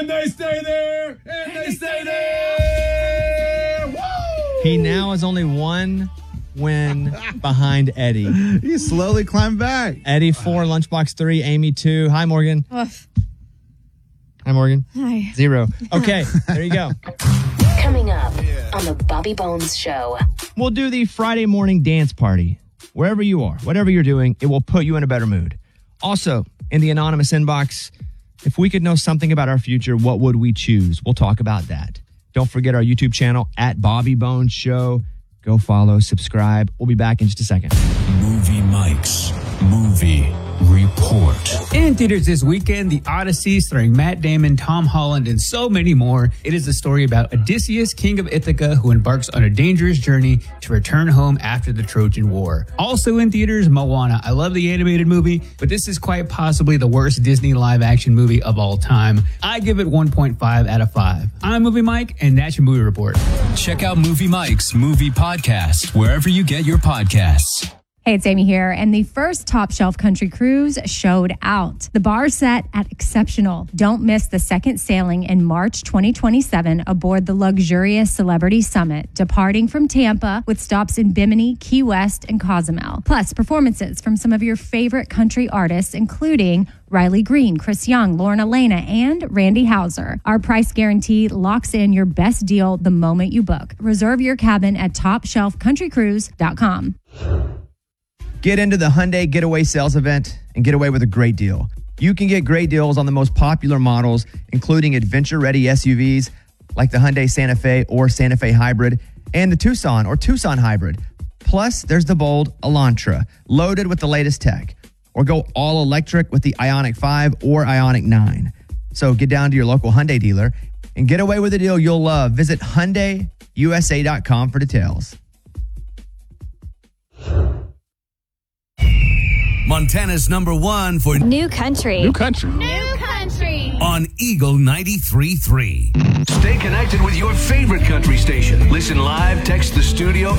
And they stay there. And they stay there. Woo! He now is only one win behind Eddie. He slowly climbed back. Eddie 4, Lunchbox 3, Amy 2. Hi, Morgan. Oof. Hi, Morgan. Hi. 0. Okay, there you go. Coming up on the Bobby Bones Show. We'll do the Friday morning dance party. Wherever you are, whatever you're doing, it will put you in a better mood. Also, in the anonymous inbox, if we could know something about our future, what would we choose? We'll talk about that. Don't forget our YouTube channel at Bobby Bones Show. Go follow, subscribe. We'll be back in just a second. Movie Mike's Movie Report. In theaters this weekend, The Odyssey, starring Matt Damon, Tom Holland, and so many more. It is a story about Odysseus, king of Ithaca, who embarks on a dangerous journey to return home after the Trojan War. Also in theaters, Moana. I love the animated movie, but this is quite possibly the worst Disney live-action movie of all time. I give it 1.5 out of 5. I'm Movie Mike, and that's your movie report. Check out Movie Mike's Movie Podcast wherever you get your podcasts. Hey, it's Amy here, and the first Top Shelf Country Cruise showed out. The bar set at exceptional. Don't miss the second sailing in March 2027 aboard the luxurious Celebrity Summit, departing from Tampa with stops in Bimini, Key West, and Cozumel. Plus, performances from some of your favorite country artists, including Riley Green, Chris Young, Lauren Elena, and Randy Houser. Our price guarantee locks in your best deal the moment you book. Reserve your cabin at TopShelfCountryCruise.com. Get into the Hyundai Getaway Sales Event and get away with a great deal. You can get great deals on the most popular models, including adventure-ready SUVs like the Hyundai Santa Fe or Santa Fe Hybrid and the Tucson or Tucson Hybrid. Plus, there's the bold Elantra, loaded with the latest tech. Or go all electric with the Ioniq 5 or Ioniq 9. So get down to your local Hyundai dealer and get away with a deal you'll love. Visit HyundaiUSA.com for details. Montana's #1 for New country. New country. New country. on Eagle 93.3. Stay connected with your favorite country station. Listen live, text the studio,